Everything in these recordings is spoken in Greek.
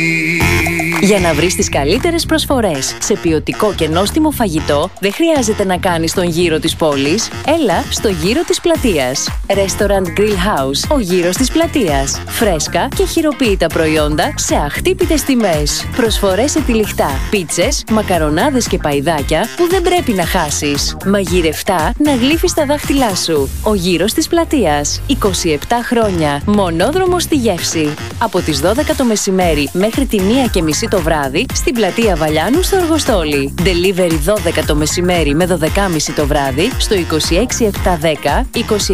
Για να βρεις τις καλύτερες προσφορές σε ποιοτικό και νόστιμο φαγητό, δεν χρειάζεται να κάνεις τον γύρο της πόλης. Έλα στο γύρο της πλατείας. Restaurant Grill House, ο γύρος της πλατείας. Φρέσκα και χειροποίητα προϊόντα σε αχτύπητες τιμές. Προσφορές σε τυλιχτά, πίτσες, μακαρονάδες και παϊδάκια που δεν πρέπει να χάσεις. Μαγειρευτά να γλύφεις τα δάχτυλά σου. Ο γύρος της πλατείας. 27 χρόνια. Μονόδρομος στη Γεύση. Από τις 12 το μεσημέρι μέχρι τη 1:30 το βράδυ στην πλατεία Βαλιάνου στο Αργοστόλι. Delivery 12 το μεσημέρι με 12:30 το βράδυ στο 26710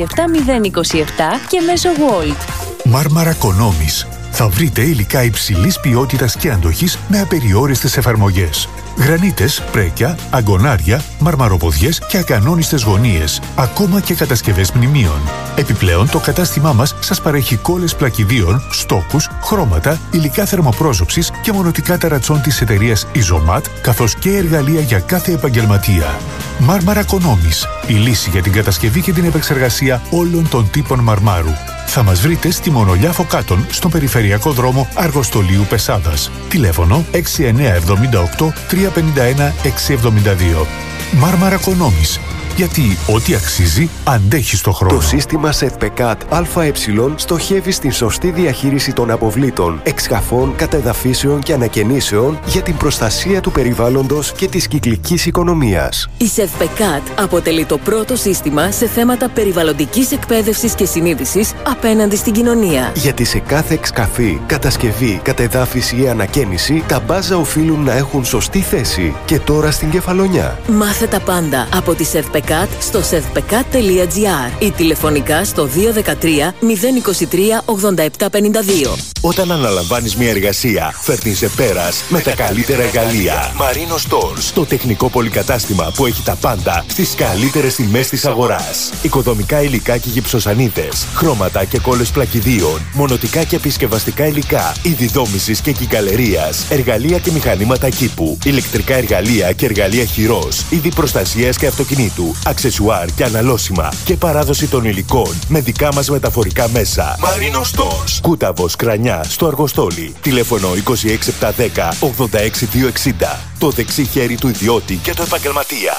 27027 και μέσω Wolt. Μάρμαρα Κονόμης. Θα βρείτε υλικά υψηλής ποιότητας και αντοχής με απεριόριστες εφαρμογές. Γρανίτες, πρέκια, αγκονάρια, μαρμαροποδιές και ακανόνιστες γωνίες, ακόμα και κατασκευές μνημείων. Επιπλέον, το κατάστημά μας σας παρέχει κόλλες πλακιδίων, στόκους, χρώματα, υλικά θερμοπρόζωψης και μονοτικά ταρατσών της εταιρείας Isomat, καθώς και εργαλεία για κάθε επαγγελματία. Μάρμαρα Κονόμης. Η λύση για την κατασκευή και την επεξεργασία όλων των τύπων μαρμάρου. Θα μας βρείτε στη Μονολιά Φωκάτων, στον περιφερειακό δρόμο Αργοστολίου Πεσάδας. Τηλέφωνο 6978 351 672. Μάρμαρα Κονόμης. Γιατί ό,τι αξίζει αντέχει στο χρόνο. Το σύστημα SETPECAT ΑΕ στοχεύει στην σωστή διαχείριση των αποβλήτων, εξκαφών, κατεδαφίσεων και ανακαινήσεων για την προστασία του περιβάλλοντος και της κυκλικής οικονομίας. Η SETPECAT αποτελεί το πρώτο σύστημα σε θέματα περιβαλλοντικής εκπαίδευσης και συνείδησης απέναντι στην κοινωνία. Γιατί σε κάθε εξκαφή, κατασκευή, κατεδάφιση ή ανακαίνιση, τα μπάζα οφείλουν να έχουν σωστή θέση. Και τώρα στην Κεφαλονιά. Μάθε τα πάντα από τη SETPECAT στο sevpecat.gr ή τηλεφωνικά στο 213 023 8752. Όταν αναλαμβάνεις μια εργασία, φέρνεις σε πέρας με τα καλύτερα εργαλεία. Marino Stores, το τεχνικό πολυκατάστημα που έχει τα πάντα στις καλύτερες τιμές της αγοράς. Οικοδομικά υλικά και γυψοσανίδες, χρώματα και κόλλες πλακιδίων, μονοτικά και επισκευαστικά υλικά, είδη δόμησης και κυκαλερίας, εργαλεία και μηχανήματα κήπου, ηλεκτρικά εργαλεία και εργαλεία χειρός, είδη προστασίας και αυτοκινήτου, αξεσουάρ και αναλώσιμα και παράδοση των υλικών με δικά μας μεταφορικά μέσα. Marino Stores, Κούταβος, Κρανιά, στο Αργοστόλι. Τηλέφωνο 26710 86260. Το δεξί χέρι του ιδιώτη και του επαγγελματία.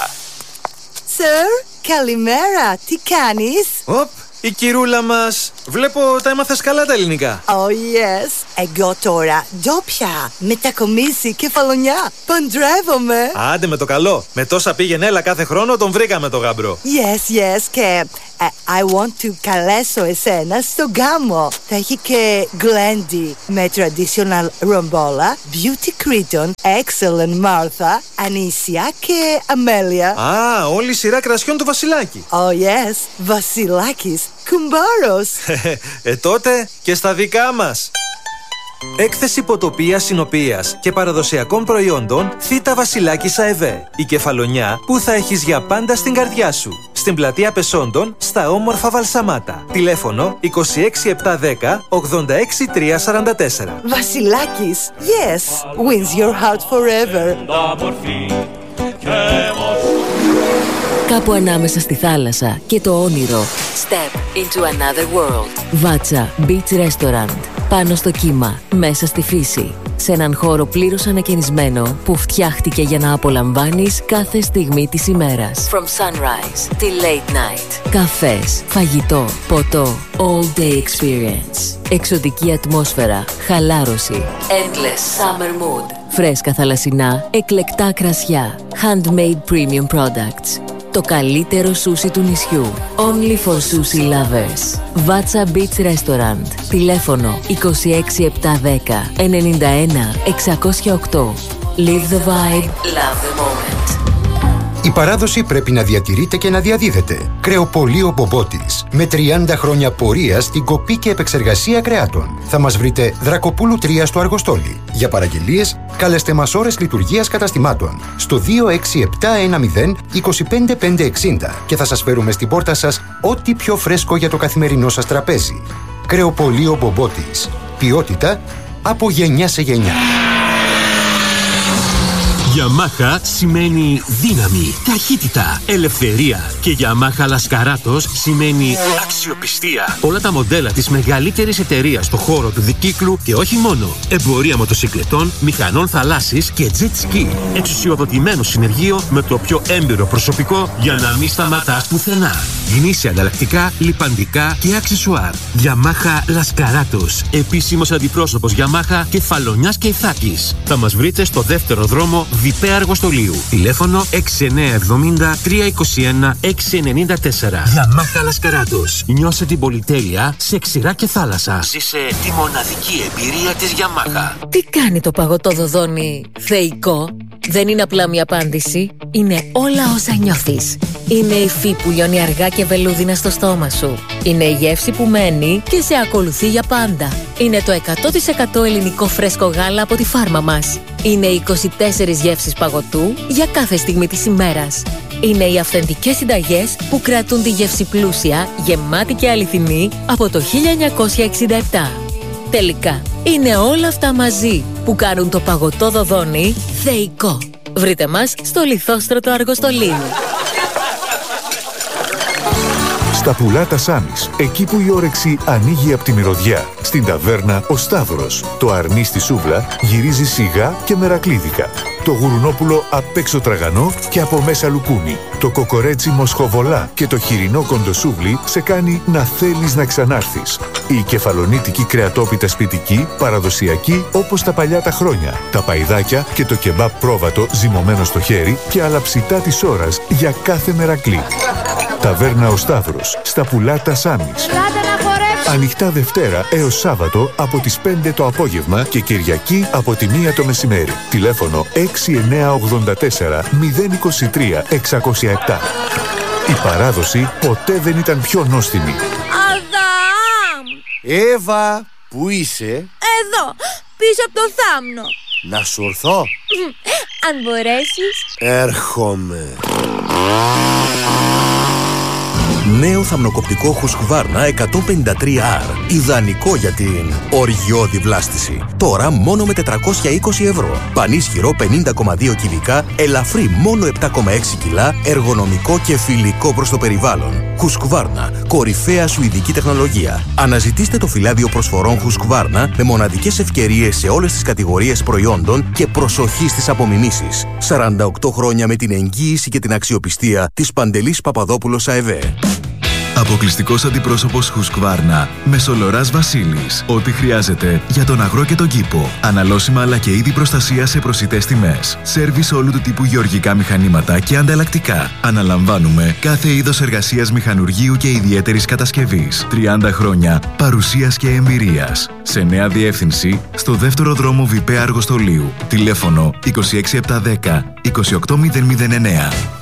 Sir, καλημέρα. Τι κάνεις? Η κυρούλα μας. Βλέπω τα έμαθες καλά τα ελληνικά. Oh yes. Εγώ τώρα ντόπια, μετακομίσει Κεφαλονιά. Παντρεύομαι. Άντε με το καλό. Με τόσα πήγαινε έλα κάθε χρόνο τον βρήκαμε το γαμπρό. Yes και I want to καλέσω εσένα στο γάμο. Θα έχει και γλέντι με traditional ρομβόλα, beauty Cretan, excellent Martha, Ανήσια και Αμέλεια. Όλη η σειρά κρασιών του Βασιλάκη. Oh yes, Βασιλάκης, κουμπάρος. Τότε και στα δικά μας. Έκθεση ποτοπίας συνοπίας και παραδοσιακών προϊόντων Θήτα Βασιλάκης ΑΕΒ. Η Κεφαλονιά που θα έχεις για πάντα στην καρδιά σου. Στην πλατεία Πεσόντων, στα όμορφα Βαλσαμάτα. Τηλέφωνο 26710 86344. Βασιλάκης, yes, wins your heart forever. Κάπου ανάμεσα στη θάλασσα και το όνειρο. Step into another world. Βάτσα Beach Restaurant. Πάνω στο κύμα, μέσα στη φύση. Σε έναν χώρο πλήρως ανακαινισμένο που φτιάχτηκε για να απολαμβάνεις κάθε στιγμή της ημέρας. From sunrise till late night. Καφές, φαγητό, ποτό. All day experience. Εξωτική ατμόσφαιρα, χαλάρωση. Endless summer mood. Φρέσκα θαλασσινά, εκλεκτά κρασιά. Handmade premium products. Το καλύτερο σούσι του νησιού. Only for sushi lovers. Βάτσα Beach Restaurant. Τηλέφωνο 26710 91 608. Live the vibe, love the moment. Η παράδοση πρέπει να διατηρείται και να διαδίδεται. Κρεοπωλείο Μπομπότης. Με 30 χρόνια πορεία στην κοπή και επεξεργασία κρεάτων. Θα μας βρείτε Δρακοπούλου 3 στο Αργοστόλι. Για παραγγελίες, καλέστε μας ώρες λειτουργίας καταστημάτων στο 26710 25560 και θα σας φέρουμε στην πόρτα σας ό,τι πιο φρέσκο για το καθημερινό σας τραπέζι. Κρεοπωλείο Μπομπότης. Ποιότητα από γενιά σε γενιά. Yamaha σημαίνει δύναμη, ταχύτητα, ελευθερία. Και Yamaha Laskaratos σημαίνει αξιοπιστία. Όλα τα μοντέλα της μεγαλύτερης εταιρείας στο χώρο του δικύκλου και όχι μόνο. Εμπορία μοτοσυκλετών, μηχανών θαλάσσης και jet ski. Εξουσιοδοτημένο συνεργείο με το πιο έμπειρο προσωπικό για να μην σταματάς πουθενά. Γνήσια ανταλλακτικά, λιπαντικά και αξεσουάρ. Yamaha Laskaratos. Επίσημος αντιπρόσωπος Yamaha Κεφαλονιάς και Ιθάκης. Θα μας βρείτε στο δεύτερο δρόμο Βιπέ Αργοστολίου. Τηλέφωνο 6970 321 694. Yamaha Laskaratos. Νιώσε την πολυτέλεια σε ξηρά και θάλασσα. Ζήσε τη μοναδική εμπειρία της Yamaha. Τι κάνει το παγωτό δοδόνι θεϊκό? Δεν είναι απλά μια απάντηση. Είναι όλα όσα νιώθεις. Είναι η υφή που λιώνει αργά και βελούδινα στο στόμα σου. Είναι η γεύση που μένει και σε ακολουθεί για πάντα. Είναι το 100% ελληνικό φρέσκο γάλα από τη φάρμα μας. Είναι οι 24 γεύσεις παγωτού για κάθε στιγμή της ημέρας. Είναι οι αυθεντικές συνταγές που κρατούν τη γεύση πλούσια, γεμάτη και αληθινή από το 1967. Τελικά, είναι όλα αυτά μαζί που κάνουν το παγωτό δοδόνι θεϊκό. Βρείτε μας στο Λιθόστρωτο Αργοστολίου. Στα Πουλάτα Σάμις, εκεί που η όρεξη ανοίγει από τη μυρωδιά. Στην ταβέρνα Ο Σταύρος. Το αρνί στη σούβλα γυρίζει σιγά και μερακλίδικα. Το γουρουνόπουλο απ' έξω τραγανό και από μέσα λουκούμι. Το κοκορέτσι μοσχοβολά και το χοιρινό κοντοσούβλι σε κάνει να θέλεις να ξανάρθεις. Η κεφαλονίτικη κρεατόπιτα σπιτική, παραδοσιακή όπως τα παλιά τα χρόνια. Τα παϊδάκια και το κεμπάπ πρόβατο ζυμωμένο στο χέρι και άλλα ψητά της ώρας για κάθε μερακλή. Ταβέρνα Ο Σταύρος, στα Πουλάτα Σάμις. Ανοιχτά Δευτέρα έως Σάββατο από τις 5 το απόγευμα και Κυριακή από τη 1 το μεσημέρι. Τηλέφωνο 6984 023 607. Η παράδοση ποτέ δεν ήταν πιο νόστιμη. Αδάμ! Εύα, πού είσαι? Εδώ, πίσω από το θάμνο. Να σου ορθώ? Αν μπορέσεις. Έρχομαι. Νέο θαμνοκοπτικό Husqvarna 153R. Ιδανικό για την οργιώδη βλάστηση. Τώρα μόνο με 420 ευρώ. Πανίσχυρο 50,2 κυβικά, ελαφρύ μόνο 7,6 κιλά, εργονομικό και φιλικό προς το περιβάλλον. Husqvarna, κορυφαία σουηδική τεχνολογία. Αναζητήστε το φυλάδιο προσφορών Husqvarna με μοναδικές ευκαιρίες σε όλες τις κατηγορίες προϊόντων και προσοχή στις απομιμήσεις. 48 χρόνια με την εγγύηση και την αξιοπιστία της Παντελής Παπαδόπουλος ΑΕΒΕ. Αποκλειστικός αντιπρόσωπος Husqvarna, Μεσολοράς Βασίλης. Ό,τι χρειάζεται για τον αγρό και τον κήπο. Αναλώσιμα αλλά και είδη προστασία σε προσιτές τιμές. Σέρβις όλου του τύπου γεωργικά μηχανήματα και ανταλλακτικά. Αναλαμβάνουμε κάθε είδος εργασίας μηχανουργείου και ιδιαίτερης κατασκευής. 30 χρόνια παρουσίας και εμπειρίας. Σε νέα διεύθυνση, στο δεύτερο δρόμο Βιπέ Αργοστολίου. Τηλέφωνο 26710 28009.